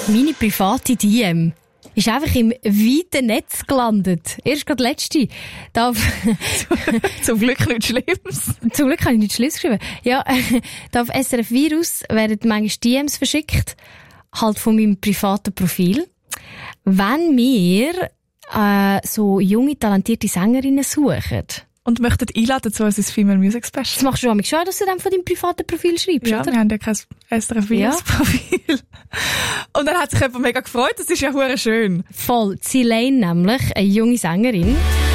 Meine private DM ist einfach im weiten Netz gelandet. Erst gerade letzte. Zum Glück nichts Schlimmes. Zum Glück habe ich nichts Schlimmes geschrieben. Ja, da auf SRF Virus werden manchmal DMs verschickt, halt von meinem privaten Profil. Wenn wir so junge, talentierte Sängerinnen suchen. Und möchten einladen zu unserem Female Music Special. Das machst du schon, dass du dann von deinem privaten Profil schreibst, ja, oder? Wir haben ja kein SRF Virus Profil. Und dann hat sich jemand mega gefreut, das ist ja hure schön. Voll. Zilein nämlich, eine junge Sängerin.